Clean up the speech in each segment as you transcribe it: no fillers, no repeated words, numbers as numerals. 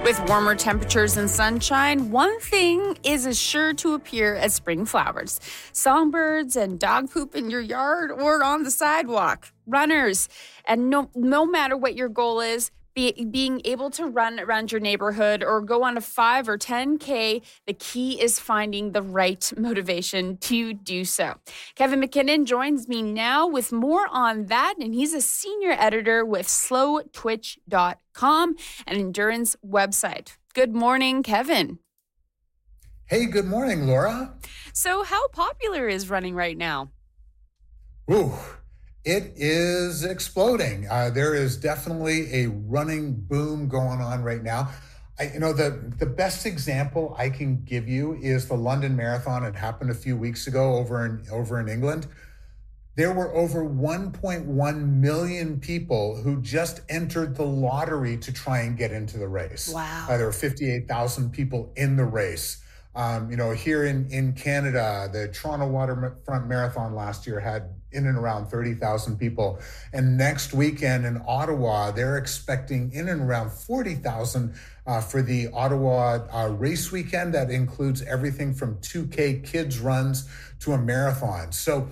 With warmer temperatures and sunshine, one thing is as sure to appear as spring flowers. Songbirds and dog poop in your yard or on the sidewalk. Runners. And no matter what your goal is, being able to run around your neighborhood or go on a 5 or 10K, the key is finding the right motivation to do so. Kevin McKinnon joins me now with more on that, and he's a senior editor with slowtwitch.com, an endurance website. Good morning, Kevin. Hey, good morning, Laura. So how popular is running right now? Ooh. It is exploding. There is definitely a running boom going on right now. The best example I can give you is the London Marathon. It happened a few weeks ago over in England. There were over 1.1 million people who just entered the lottery to try and get into the race. Wow. There were 58,000 people in the race. Here in Canada, the Toronto Waterfront Marathon last year had in and around 30,000 people. And next weekend in Ottawa, they're expecting in and around 40,000 for the Ottawa race weekend. That includes everything from 2K kids runs to a marathon. So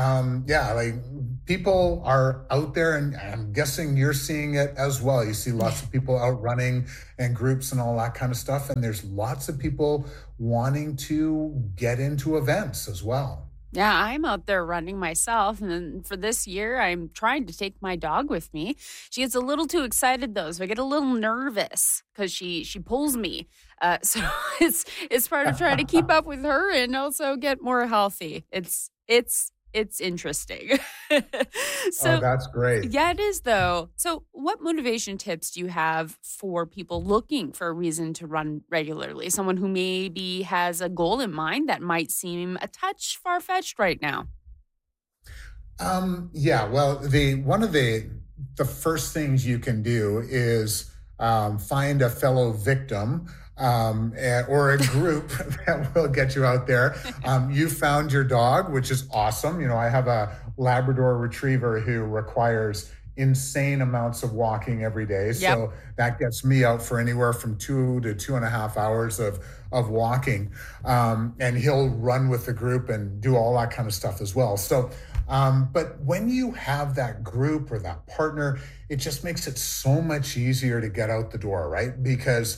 people are out there, and I'm guessing you're seeing it as well. You see lots of people out running and groups and all that kind of stuff. And there's lots of people wanting to get into events as well. Yeah, I'm out there running myself. And then for this year, I'm trying to take my dog with me. She gets a little too excited, though, so I get a little nervous because she pulls me. So it's part of trying to keep up with her and also get more healthy. It's interesting. So that's great. Yeah, it is, though. So what motivation tips do you have for people looking for a reason to run regularly? Someone who maybe has a goal in mind that might seem a touch far-fetched right now. One of the first things you can do is find a fellow victim or a group that will get you out there. You found your dog, which is awesome. I have a Labrador Retriever who requires insane amounts of walking every day. Yep. So that gets me out for anywhere from 2 to 2.5 hours of walking. And he'll run with the group and do all that kind of stuff as well. So, but when you have that group or that partner, it just makes it so much easier to get out the door, right? Because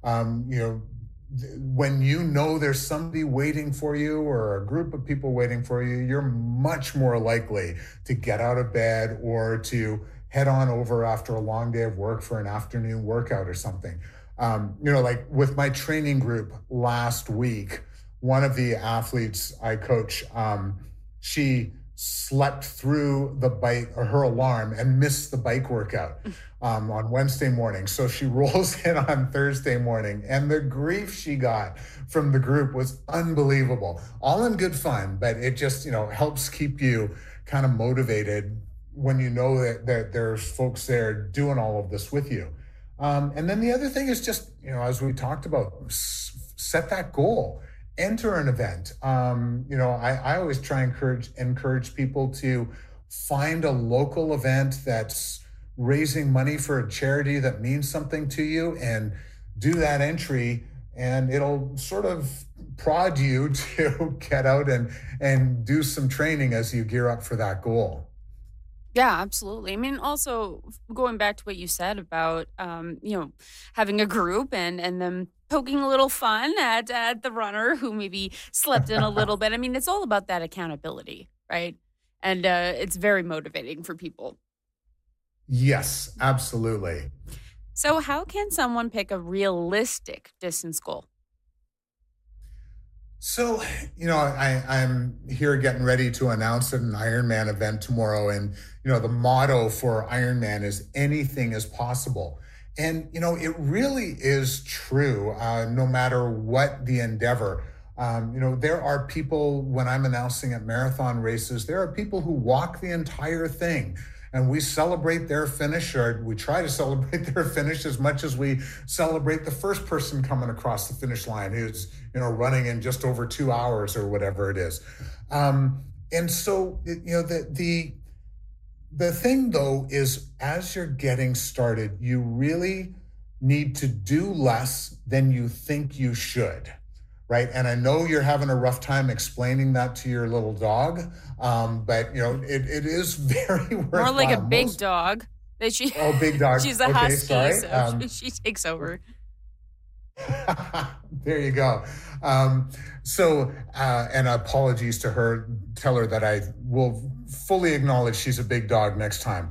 when there's somebody waiting for you or a group of people waiting for you, you're much more likely to get out of bed or to head on over after a long day of work for an afternoon workout or something. Like with my training group last week, one of the athletes I coach, she slept through the bike or her alarm and missed the bike workout on Wednesday morning. So she rolls in on Thursday morning, and the grief she got from the group was unbelievable. All in good fun, but it just, helps keep you kind of motivated when you know that there's folks there doing all of this with you. And then the other thing is just, as we talked about, set that goal. Enter an event. I always try and encourage people to find a local event that's raising money for a charity that means something to you and do that entry, and it'll sort of prod you to get out and do some training as you gear up for that goal. Yeah, absolutely. I mean, also going back to what you said about, having a group and them poking a little fun at the runner who maybe slept in a little bit. I mean, it's all about that accountability, right? And it's very motivating for people. Yes, absolutely. So how can someone pick a realistic distance goal? So, I'm here getting ready to announce an Ironman event tomorrow. And, the motto for Ironman is anything is possible. And, it really is true, no matter what the endeavor. There are people, when I'm announcing at marathon races, there are people who walk the entire thing. And we celebrate their finish, or we try to celebrate their finish as much as we celebrate the first person coming across the finish line who's, running in just over 2 hours or whatever it is. And so, the thing though is, as you're getting started, you really need to do less than you think you should. Right. And I know you're having a rough time explaining that to your little dog. But it is very worthwhile. More like a big dog. That she, big dog. She's a husky, so she takes over. There you go. And apologies to her. Tell her that I will fully acknowledge she's a big dog next time.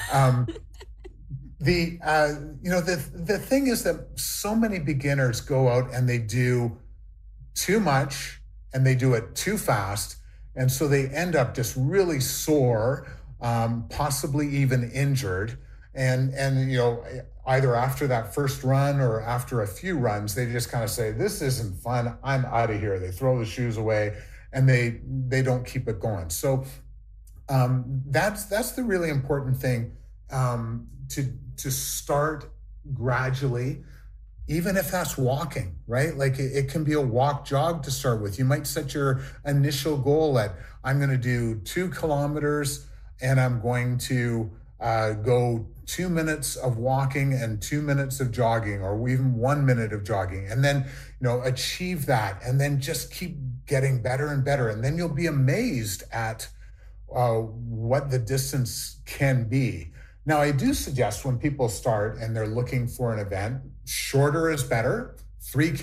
The thing is that so many beginners go out and they do too much and they do it too fast. And so they end up just really sore, possibly even injured. And either after that first run or after a few runs, they just kind of say, this isn't fun. I'm out of here. They throw the shoes away and they don't keep it going. So that's the really important thing, to start gradually, even if that's walking, right? Like it can be a walk jog to start with. You might set your initial goal at, I'm going to do 2 kilometers and I'm going to go 2 minutes of walking and 2 minutes of jogging, or even 1 minute of jogging, and then, achieve that, and then just keep getting better and better. And then you'll be amazed at what the distance can be. Now, I do suggest when people start and they're looking for an event, shorter is better. 3